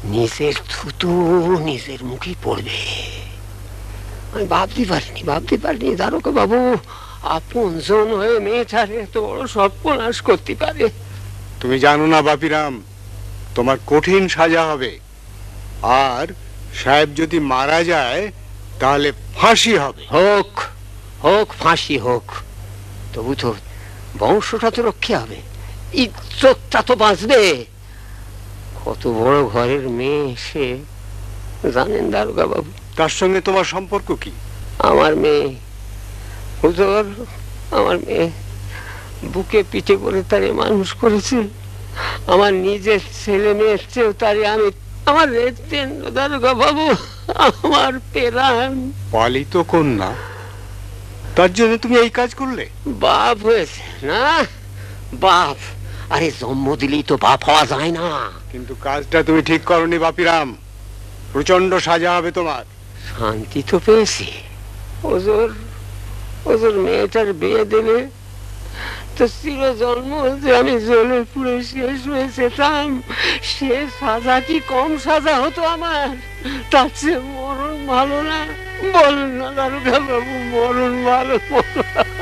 নিজের থুতু নিজের মুখে পড়বে। আমি ভাবতে পারিনি দারোগা বাবু আপন জন হয়ে মেয়েটারে এত বড় সর্বনাশ করতে পারে। তুমি জানো না বাপিরাম, তোমার কঠিন সাজা হবে। আর সাহেব যদি মারা যায় তাহলে ফাঁসি হবে। হোক হোক, ফাঁসি হোক, তবু তো বংশটা তো রক্ষা হবে, ইজ্জতটা তো বাঁচবে। কত বড় ঘরের মেয়ে সে, জানেন দারোগা বাবু? তার সঙ্গে তোমার সম্পর্ক কি? আমার মেয়ে হুজুর, আমার মেয়ে বুকে পিঠে করে তারে মানুষ করেছে। আমার নিজের ছেলে মেয়ের চেয়েও তারে আমি, আমার দারোগা বাবু, আমার পেরান। পালিত কন্যা, তার জন্য তুমি এই কাজ করলে? বাপ হয়েছে না বাপ, আরে জন্ম দিলেই তো বাপ হওয়া যায় না। কিন্তু কাজটা তুমি ঠিক করনি বাপিরাম, প্রচন্ড সাজা হবে তোমার। শান্তি তো পেয়েছি হুজুর, হুজুর মেয়েটার বিয়ে দিলে তো চির জন্ম যে আমি জ্বলে পুড়ে শেষ হয়ে যেতাম, সে সাজা কি কম সাজা হতো আমার? তার চেয়ে মরণ ভালো না? বলুন না দারোগা বাবু, মরণ ভালো?